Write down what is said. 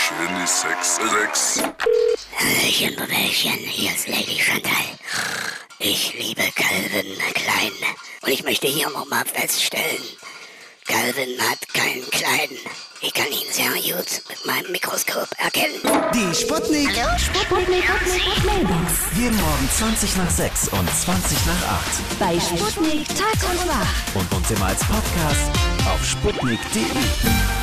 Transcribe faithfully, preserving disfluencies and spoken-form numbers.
schön die Sex. Sex. Hallöchen, Brüderchen, hier ist Lady Chantal. Ich liebe Calvin Klein. Und ich möchte hier nochmal feststellen, Calvin hat keinen Kleinen. Ich kann ihn sehr gut mit meinem Mikroskop erkennen. Die Sputnik. Hallo, Sputnik, Sputnik, Mailbox. Jeden Morgen zwanzig nach sechs und zwanzig nach acht. Bei Sputnik Tag und Wach. Und uns immer als Podcast auf sputnik punkt de.